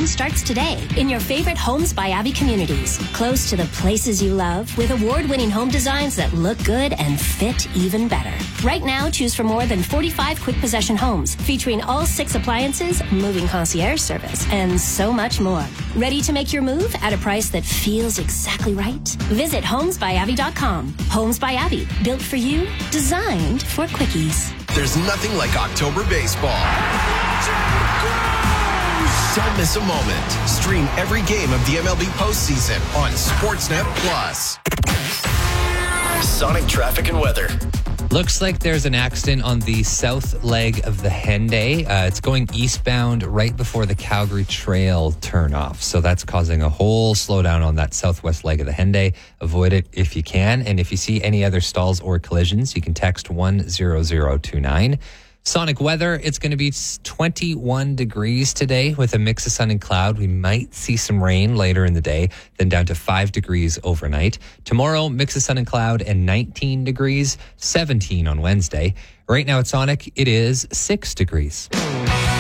home starts today in your favorite Homes by Abbey communities. Close to the places you love with award-winning home designs that look good and fit even better. Right now, choose from more than 45 quick possession homes featuring all 6 appliances, moving concierge service, and so much more. Ready to make your move at a price that feels exactly right? Visit homesbyabbey.com. Homes by Abbey, built for you, designed for quickies. There's nothing like October baseball. Don't miss a moment. Stream every game of the MLB postseason on Sportsnet Plus. Sonic traffic and weather. Looks like there's an accident on the south leg of the Henday. It's going eastbound right before the Calgary Trail turnoff. So that's causing a whole slowdown on that southwest leg of the Henday. Avoid it if you can. And if you see any other stalls or collisions, you can text 10029. Sonic weather, it's going to be 21 degrees today with a mix of sun and cloud. We might see some rain later in the day, then down to 5 degrees overnight. Tomorrow, mix of sun and cloud and 19 degrees, 17 on Wednesday. Right now at Sonic, it is 6 degrees.